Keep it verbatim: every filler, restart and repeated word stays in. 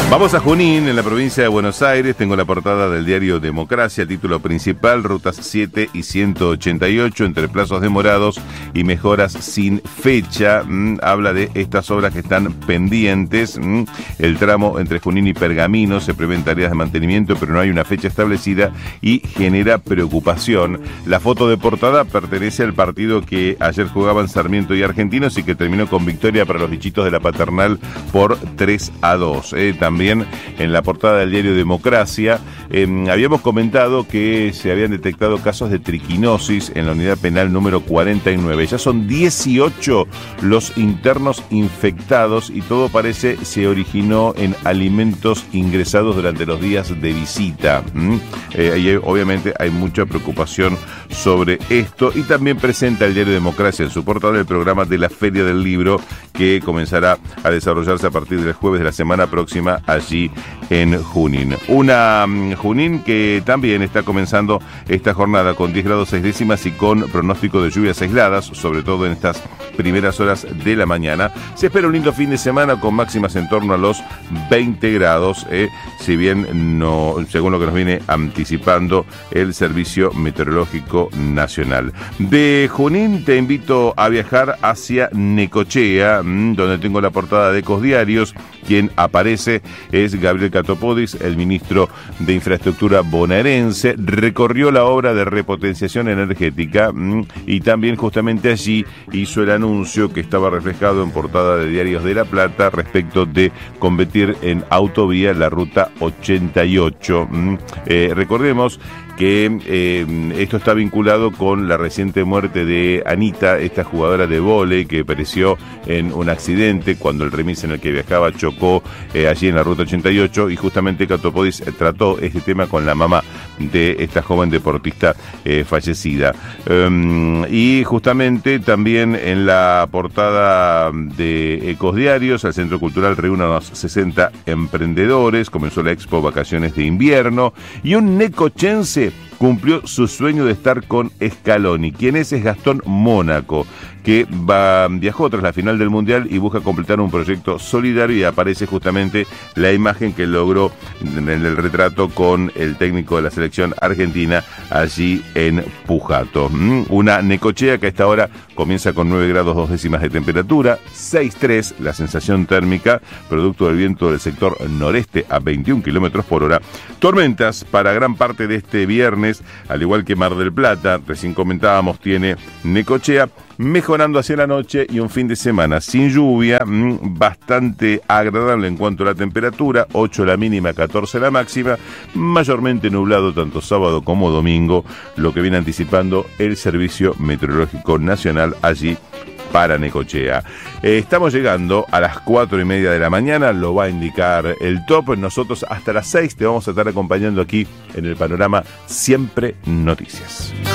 Vamos a Junín, en la provincia de Buenos Aires. Tengo la portada del diario Democracia, título principal: rutas siete y ciento ochenta y ocho, entre plazos demorados y mejoras sin fecha. Mm, habla de estas obras que están pendientes. Mm, el tramo entre Junín y Pergamino se prevén tareas de mantenimiento, pero no hay una fecha establecida y genera preocupación. La foto de portada pertenece al partido que ayer jugaban Sarmiento y Argentinos y que terminó con victoria para los bichitos de la Paternal por tres a dos. Eh, también También en la portada del diario Democracia eh, habíamos comentado que se habían detectado casos de triquinosis en la unidad penal número cuarenta y nueve. Ya son dieciocho los internos infectados y todo parece se originó en alimentos ingresados durante los días de visita. ¿Mm? Eh, y obviamente hay mucha preocupación sobre esto, y también presenta el diario Democracia en su portada el programa de la Feria del Libro, que comenzará a desarrollarse a partir del jueves de la semana próxima allí en Junín. Una um, Junín que también está comenzando esta jornada con diez grados seis décimas y con pronóstico de lluvias aisladas, sobre todo en estas primeras horas de la mañana. Se espera un lindo fin de semana con máximas en torno a los veinte grados, eh, si bien no, según lo que nos viene anticipando el Servicio Meteorológico Nacional. De Junín te invito a viajar hacia Necochea, mmm, donde tengo la portada de Ecos Diarios. Quien aparece es Gabriel Catopodis, el ministro de Infraestructura bonaerense. Recorrió la obra de repotenciación energética mmm, y también justamente allí hizo el anuncio que estaba reflejado en portada de Diarios de La Plata respecto de convertir en autovía la ruta ochenta y ocho. Mmm, eh, recordemos que eh, esto está vinculado con la reciente muerte de Anita, esta jugadora de vóley que pereció en un accidente cuando el remis en el que viajaba chocó eh, allí en la ruta ochenta y ocho, y justamente Catopodis eh, trató este tema con la mamá de esta joven deportista eh, fallecida. Um, y justamente también en la portada de Ecos Diarios, el Centro Cultural reúne a unos sesenta emprendedores, comenzó la Expo Vacaciones de Invierno, y un necochense cumplió su sueño de estar con Scaloni. ¿Quién es? Es Gastón Mónaco, que va, viajó tras la final del Mundial y busca completar un proyecto solidario, y aparece justamente la imagen que logró en el retrato con el técnico de la selección argentina allí en Pujato. Una Necochea que a esta hora comienza con nueve grados dos décimas de temperatura, seis coma tres la sensación térmica, producto del viento del sector noreste a veintiún kilómetros por hora. Tormentas para gran parte de este viernes, al igual que Mar del Plata, recién comentábamos, tiene Necochea, mejorando hacia la noche y un fin de semana sin lluvia, mmm, bastante agradable en cuanto a la temperatura, ocho la mínima, catorce la máxima, mayormente nublado tanto sábado como domingo, lo que viene anticipando el Servicio Meteorológico Nacional allí para Necochea. Eh, estamos llegando a las cuatro y media de la mañana, lo va a indicar el top. Nosotros hasta las seis te vamos a estar acompañando aquí en el Panorama Siempre Noticias.